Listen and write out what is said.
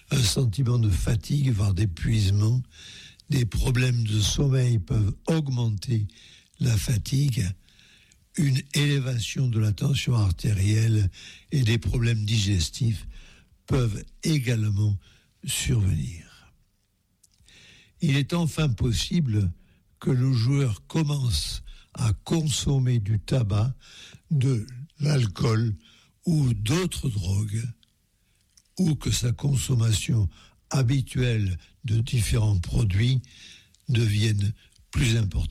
un sentiment de fatigue, voire d'épuisement. Des problèmes de sommeil peuvent augmenter la fatigue. Une élévation de la tension artérielle et des problèmes digestifs peuvent également survenir. Il est enfin possible que le joueur commence à consommer du tabac, de l'alcool ou d'autres drogues, ou que sa consommation habituelle de différents produits devienne plus importante.